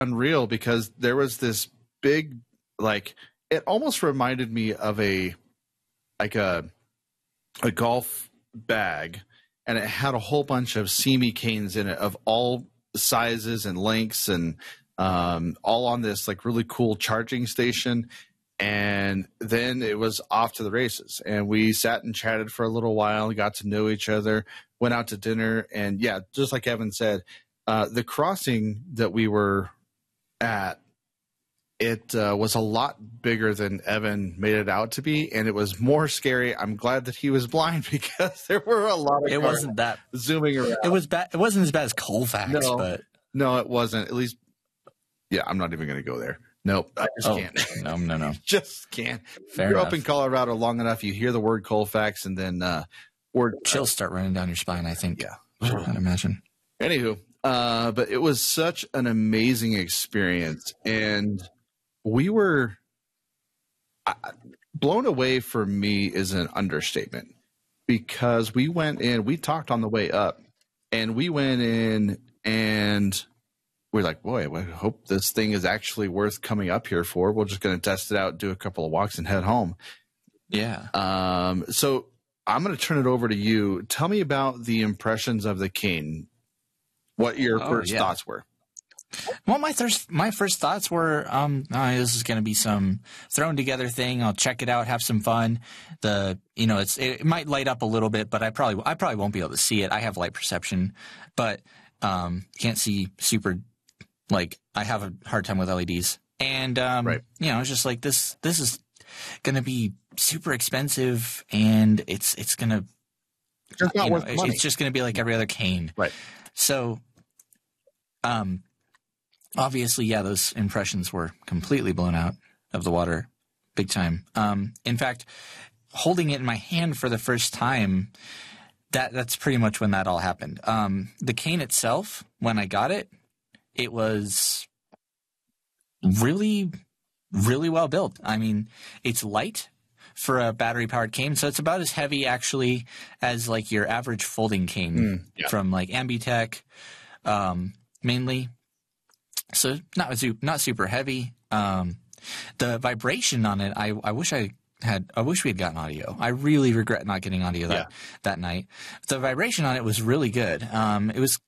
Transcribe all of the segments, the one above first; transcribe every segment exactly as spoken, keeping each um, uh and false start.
unreal because there was this big, like, it almost reminded me of a, like a, a golf bag, and it had a whole bunch of Simi canes in it of all sizes and lengths, and um, all on this like really cool charging station. And then it was off to the races, and we sat and chatted for a little while, got to know each other, went out to dinner. And yeah, just like Evan said, uh, the crossing that we were at, it uh, was a lot bigger than Evan made it out to be, and it was more scary. I'm glad that he was blind because there were a lot of it wasn't that zooming around. It was bad. It wasn't as bad as Colfax, no, but no, it wasn't. At least, yeah, I'm not even going to go there. Nope, I just oh, can't. No, no, no. Just can't. Fair You're enough. up in Colorado long enough, you hear the word Colfax, and then uh, word chills start running down your spine, I think. Yeah, I'd imagine. Anywho, uh, but it was such an amazing experience, and we were uh, blown away. For me, is an understatement because we went in. We talked on the way up, and we went in and. We're like, boy, I hope this thing is actually worth coming up here for. We're just going to test it out, do a couple of walks, and head home. Yeah. Um. So I'm going to turn it over to you. Tell me about the impressions of the cane. What your Oh, first yeah. thoughts were. Well, my first my first thoughts were, um, oh, this is going to be some thrown together thing. I'll check it out, have some fun. The you know, it's it, it might light up a little bit, but I probably I probably won't be able to see it. I have light perception, but um, can't see super. Like, I have a hard time with L E Ds. And, um, Right. you know, it's just like this, this is going to be super expensive, and it's, it's going to, It's not you know, worth the money. it's just going to be like every other cane. Right. So, um, obviously, yeah, those impressions were completely blown out of the water big time. Um, in fact, holding it in my hand for the first time, that, that's pretty much when that all happened. Um, the cane itself, when I got it, it was really, really well built. I mean, it's light for a battery-powered cane, so it's about as heavy, actually, as like your average folding cane Mm, yeah. from like Ambitech, um, mainly. So not su- not super heavy. Um, the vibration on it, I, I wish I had. I wish we had gotten audio. I really regret not getting audio that Yeah. that night. The vibration on it was really good. Um, it was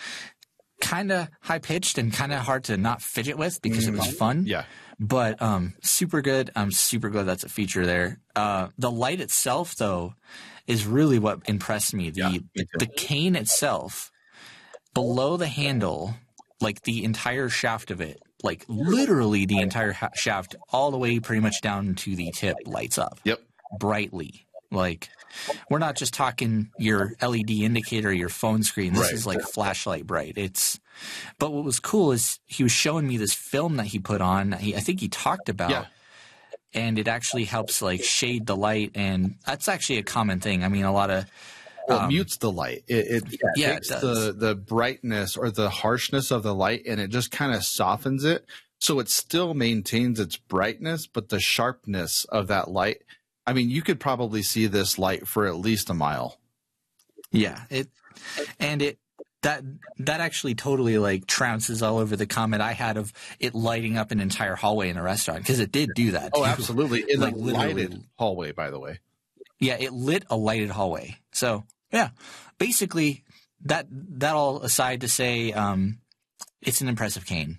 kind of high pitched and kind of hard to not fidget with because it was fun. Yeah. But um, super good. I'm super glad that's a feature there. Uh, the light itself, though, is really what impressed me. The Yeah, me too. the cane itself, below the handle, like the entire shaft of it, like literally the entire ha- shaft, all the way pretty much down to the tip, lights up Yep. brightly. Like, we're not just talking your L E D indicator, your phone screen. This Right. is like flashlight bright. It's, but what was cool is he was showing me this film that he put on. He, I think he talked about, Yeah. and it actually helps like shade the light, and that's actually a common thing. I mean, a lot of Well, it um, mutes the light. It, it yeah, it takes does. the the brightness or the harshness of the light, and it just kind of softens it, so it still maintains its brightness, but the sharpness of that light. I mean, you could probably see this light for at least a mile. Yeah, it and it that that actually totally like trounces all over the comment I had of it lighting up an entire hallway in a restaurant, because it did do that. Oh, too. absolutely. In Like, the literally. lighted hallway, by the way. Yeah, it lit a lighted hallway. So yeah, basically that that all aside to say, um, it's an impressive cane.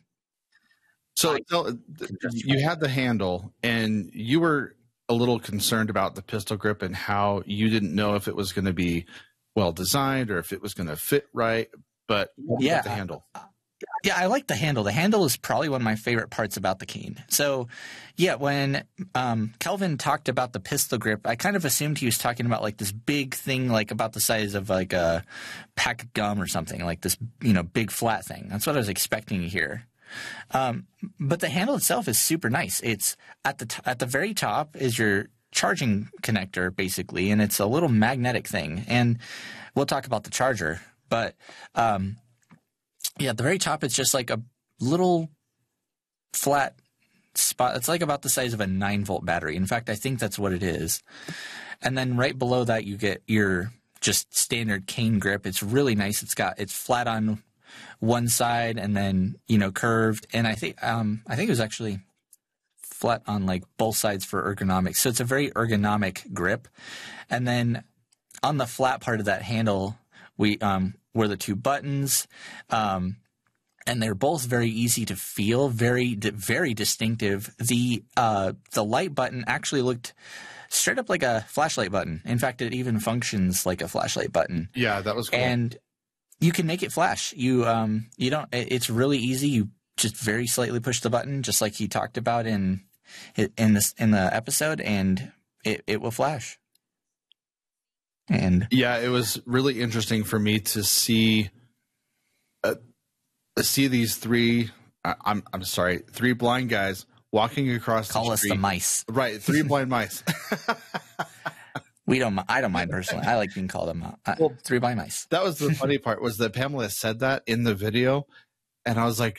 So tell- you had the handle, and you were a little concerned about the pistol grip and how you didn't know if it was going to be well designed or if it was going to fit right. But Yeah. the handle. Yeah, I like the handle. The handle is probably one of my favorite parts about the cane. So, yeah, when um, Kelvin talked about the pistol grip, I kind of assumed he was talking about like this big thing, like about the size of like a pack of gum or something, like this, you know, big flat thing. That's what I was expecting to hear. Um, but the handle itself is super nice. It's at the t- at the very top is your charging connector, basically, and it's a little magnetic thing. And we'll talk about the charger, but um, yeah, at the very top, it's just like a little flat spot. It's like about the size of a nine volt battery. In fact, I think that's what it is. And then right below that, you get your just standard cane grip. It's really nice. It's got it's flat on one side and then, you know, curved. And I think um, I think it was actually flat on like both sides for ergonomics. So it's a very ergonomic grip. And then on the flat part of that handle, we um, were the two buttons. Um, and they're both very easy to feel, very very distinctive. The uh, the light button actually looked straight up like a flashlight button. In fact, it even functions like a flashlight button. Yeah, that was cool. And you can make it flash. You um you don't. It's really easy. You just very slightly push the button, just like he talked about in in this in the episode, and it, it will flash. And yeah, it was really interesting for me to see uh, see these three. Uh, I'm I'm sorry, three blind guys walking across. Call the us street. the mice, right? Three blind mice. We don't. I don't mind personally. I like being called them uh, well, three blind mice. That was the funny part, was that Pamela said that in the video, and I was like,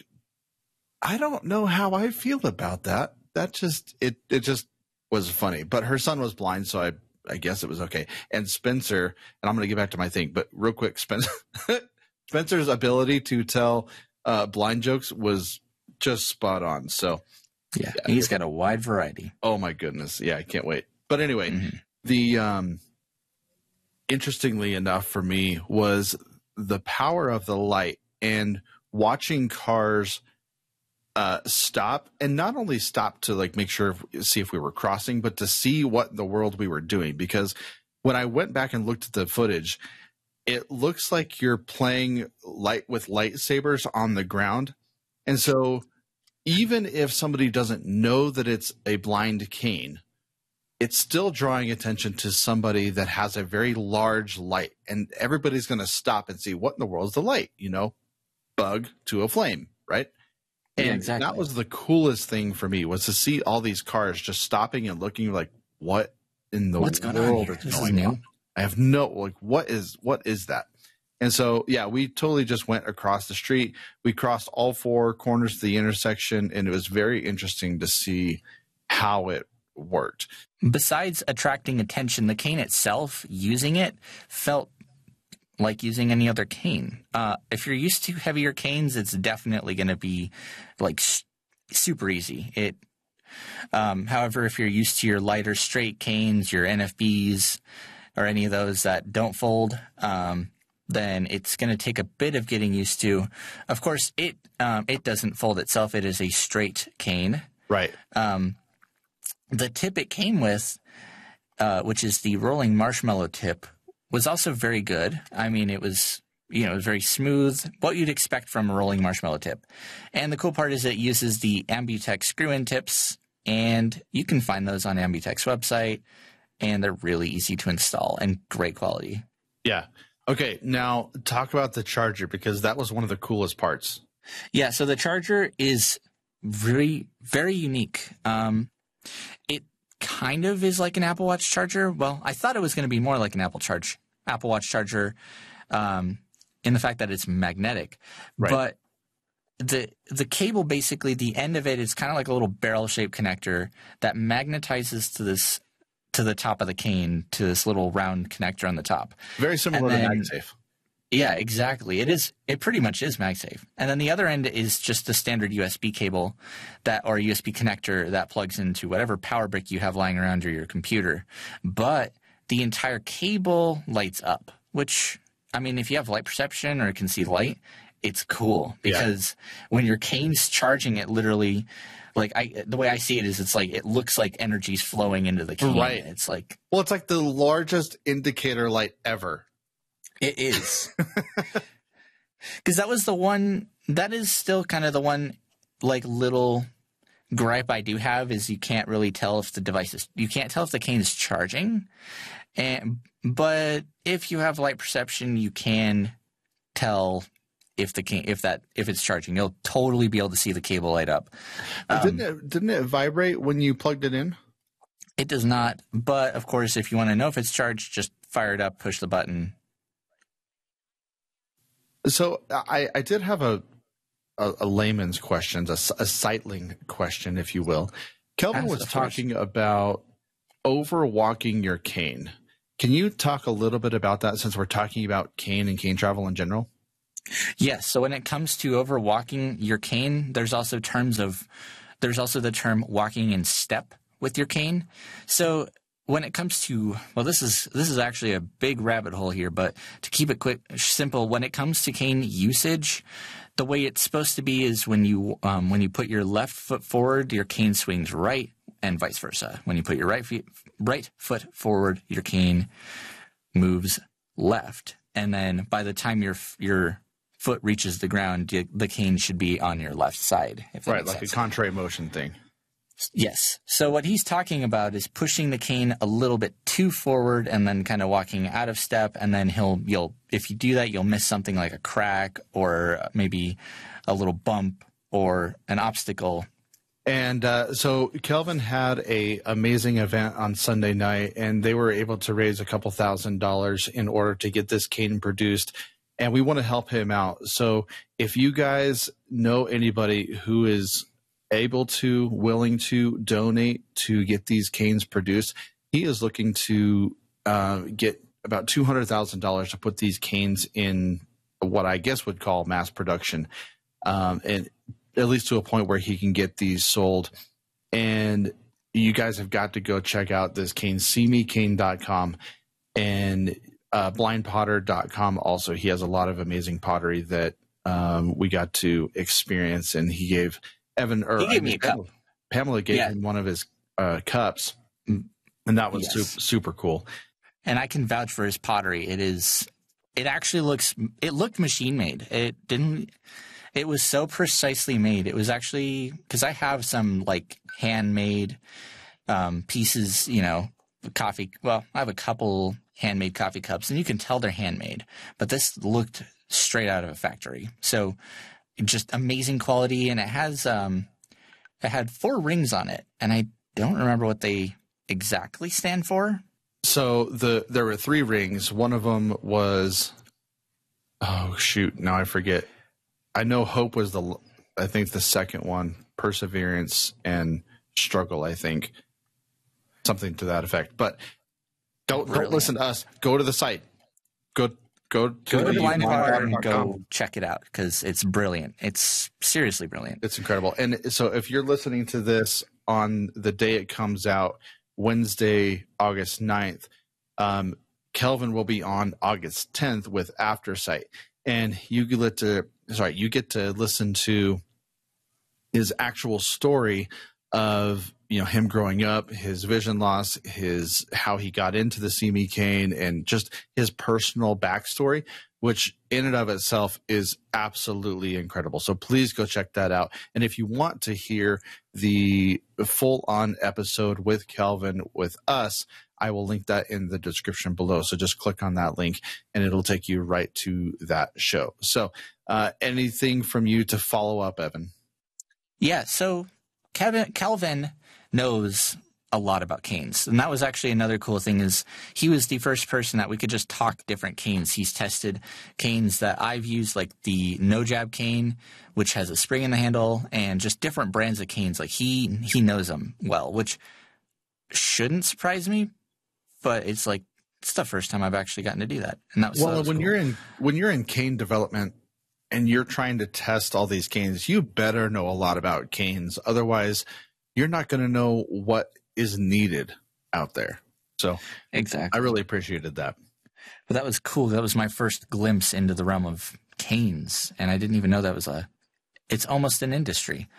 I don't know how I feel about that. That just it it just was funny. But her son was blind, so I I guess it was okay. And Spencer, and I'm going to get back to my thing, but real quick, Spencer Spencer's ability to tell uh, blind jokes was just spot on. So yeah, yeah, he's got a wide variety. Oh my goodness, yeah, I can't wait. But anyway. Mm-hmm. The um, interestingly enough for me was the power of the light and watching cars uh, stop, and not only stop to like make sure if, see if we were crossing, but to see what in the world we were doing. Because when I went back and looked at the footage, it looks like you're playing light with lightsabers on the ground, and so even if somebody doesn't know that it's a blind cane, it's still drawing attention to somebody that has a very large light, and everybody's going to stop and see what in the world is the light, you know, bug to a flame, right? Yeah, and exactly. That was the coolest thing for me, was to see all these cars just stopping and looking like, what in the What's going world on is this going is on? I have no, like, what is, what is that? And so, yeah, we totally just went across the street. We crossed all four corners of the intersection, and it was very interesting to see how it worked. Besides attracting attention, the cane itself, using it, felt like using any other cane. Uh, if you're used to heavier canes, it's definitely going to be like s- super easy. It, um, however, if you're used to your lighter straight canes, your N F Bs, or any of those that don't fold, um, then it's going to take a bit of getting used to. Of course, it um, it doesn't fold itself. It is a straight cane. Right. Um, The tip it came with, uh, which is the rolling marshmallow tip, was also very good. I mean, it was, you know, very smooth, what you'd expect from a rolling marshmallow tip. And the cool part is it uses the Ambutex screw-in tips, and you can find those on Ambutex website, and they're really easy to install and great quality. Yeah. Okay, now talk about the charger, because that was one of the coolest parts. Yeah, so the charger is very, very unique. Um, It kind of is like an Apple Watch charger. Well, I thought it was going to be more like an Apple Charge, Apple Watch charger, um, in the fact that it's magnetic. Right. But the the cable, basically, the end of it is kind of like a little barrel-shaped connector that magnetizes to this to the top of the cane, to this little round connector on the top. Very similar then, to MagSafe. Yeah, exactly. It is. It pretty much is MagSafe. And then the other end is just the standard U S B cable that, or U S B connector that plugs into whatever power brick you have lying around your, your computer. But the entire cable lights up, which, I mean, if you have light perception or can see light, it's cool, because yeah. when your cane's charging, it literally, like I, the way I see it is, it's like it looks like energy's flowing into the cane. Right. It's like, well, it's like the largest indicator light ever. It is. Because that was the one, that is still kind of the one, like, little gripe I do have, is you can't really tell if the device is, you can't tell if the cane is charging. And, but if you have light perception, you can tell if the cane, if that, if it's charging. You'll totally be able to see the cable light up. Um, didn't it, didn't it vibrate when you plugged it in? It does not. But, of course, if you want to know if it's charged, just fire it up, push the button. So I, I did have a, a, a layman's question, a, a sightling question, if you will. Kelvin As was of talking course. about overwalking your cane. Can you talk a little bit about that, since we're talking about cane and cane travel in general? Yes. So when it comes to over walking your cane, there's also terms of there's also the term walking in step with your cane. So when it comes to well, this is this is actually a big rabbit hole here, but to keep it quick, simple, when it comes to cane usage, the way it's supposed to be is when you um, when you put your left foot forward, your cane swings right, and vice versa. When you put your right feet right foot forward, your cane moves left, and then by the time your your foot reaches the ground, the cane should be on your left side. If that Right, makes like sense. a contrary motion thing. Yes. So what he's talking about is pushing the cane a little bit too forward and then kind of walking out of step, and then he'll you'll if you do that, you'll miss something like a crack or maybe a little bump or an obstacle. And uh, so Kelvin had a amazing event on Sunday night, and they were able to raise a couple thousand dollars in order to get this cane produced. And we want to help him out. So if you guys know anybody who is able to, willing to donate to get these canes produced, he is looking to uh, get about two hundred thousand dollars to put these canes in what I guess would call mass production, um, and at least to a point where he can get these sold. And you guys have got to go check out this cane, see me cane dot com, and uh, blind potter dot com also. He has a lot of amazing pottery that um, we got to experience, and he gave Evan or He gave me a cup. Pamela, Pamela gave Yeah. him one of his uh, cups, and that was Yes. super, super cool. And I can vouch for his pottery. It is it actually looks it looked machine made. It didn't it was so precisely made. It was actually because I have some like handmade um, pieces, you know, coffee. Well, I have a couple handmade coffee cups, and you can tell they're handmade. But this looked straight out of a factory. So just amazing quality, and it has um, it had four rings on it, and I don't remember what they exactly stand for. So the there were three rings. One of them was, oh shoot, now I forget. I know hope was the, I think the second one, perseverance and struggle. I think something to that effect. But don't don't Brilliant. listen to us. Go to the site. Go go to Go to the Blind Potter and blind potter dot com. go check it out because it's brilliant. It's seriously brilliant. It's incredible. And so if you're listening to this on the day it comes out, Wednesday, August ninth, um, Kelvin will be on August tenth with Aftersight. And you get to sorry, you get to listen to his actual story of, you know, him growing up, his vision loss, his how he got into the See Me cane, and just his personal backstory, which in and of itself is absolutely incredible. So please go check that out. And if you want to hear the full-on episode with Kelvin with us, I will link that in the description below. So just click on that link and it'll take you right to that show. So uh, anything from you to follow up, Evan? Yeah, so Kevin Calvin knows a lot about canes. And that was actually another cool thing is he was the first person that we could just talk different canes. He's tested canes that I've used, like the No Jab cane, which has a spring in the handle, and just different brands of canes. Like he he knows them well, which shouldn't surprise me, but it's like it's the first time I've actually gotten to do that. And that was, Well, that was when cool. you're in when you're in cane development and you're trying to test all these canes, you better know a lot about canes. Otherwise, you're not going to know what is needed out there. So Exactly. I really appreciated that. But that was cool. That was my first glimpse into the realm of canes, and I didn't even know that was a. It's almost an industry.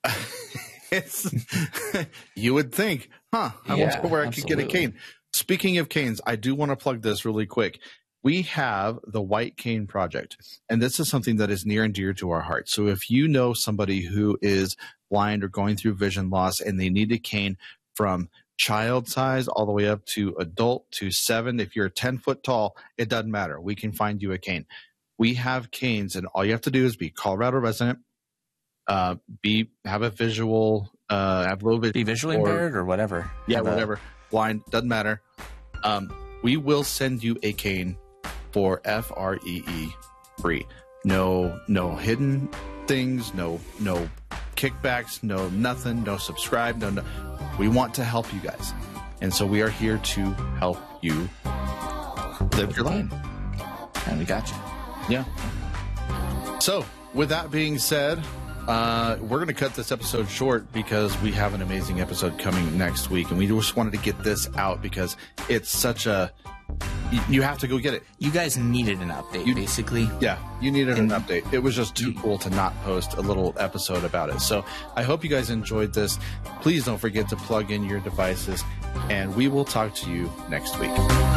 It's, you would think, huh? I Yeah, wonder where I could get a absolutely. cane. Speaking of canes, I do want to plug this really quick. We have the White Cane Project, and this is something that is near and dear to our heart. So if you know somebody who is blind or going through vision loss and they need a cane from child size all the way up to adult to seven, if you're ten foot tall, it doesn't matter. We can find you a cane. We have canes, and all you have to do is be Colorado resident, uh, be have a visual, uh, have a little bit Be visually or- impaired or whatever. yeah, Have a- whatever. Blind, doesn't matter. Um, we will send you a cane for F R E E free. No, no hidden things, no, no kickbacks, no nothing, no subscribe, no, no. We want to help you guys. And so we are here to help you live your life. And we got you. Yeah. So, with that being said, uh, we're going to cut this episode short because we have an amazing episode coming next week. And we just wanted to get this out because it's such a... You, you have to go get it. You guys needed an update, You- basically. Yeah, you needed And- an update. It was just too cool to not post a little episode about it. So I hope you guys enjoyed this. Please don't forget to plug in your devices, and we will talk to you next week.